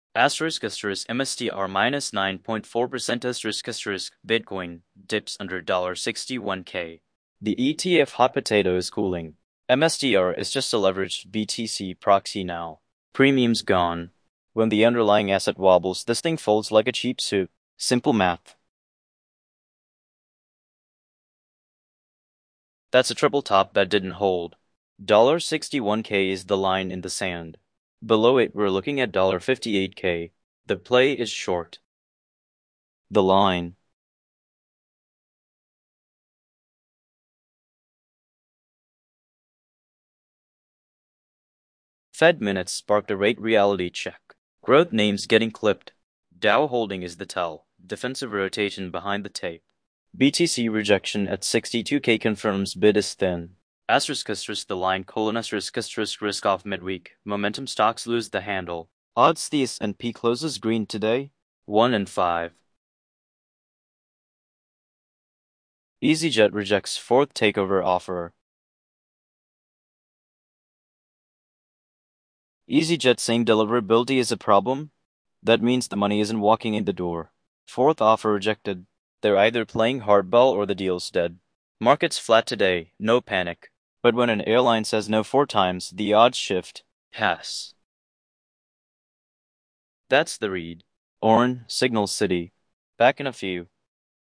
Asterisk asterisk MSTR minus 9.4% asterisk asterisk Bitcoin dips under $61K. The ETF hot potato is cooling. MSTR is just a leveraged BTC proxy now. Premium's gone. When the underlying asset wobbles, this thing folds like a cheap suit. Simple math. That's a triple top that didn't hold. $61K is the line in the sand. Below it, we're looking at $58K. The play is short. The line. Fed minutes sparked a rate reality check. Growth names getting clipped. Dow holding is the tell. Defensive rotation behind the tape. BTC rejection at 62K confirms bid is thin. Asterisk the line colon asterisk risk off midweek. Momentum stocks lose the handle. Odds the S&P closes green today. 1 in 5. EasyJet rejects fourth takeover offer. EasyJet saying deliverability is a problem? That means the money isn't walking in the door. Fourth offer rejected. They're either playing hardball or the deal's dead. Market's flat today, no panic. But when an airline says no 4 times, the odds shift. Has. That's the read. Signal City. Back in a few.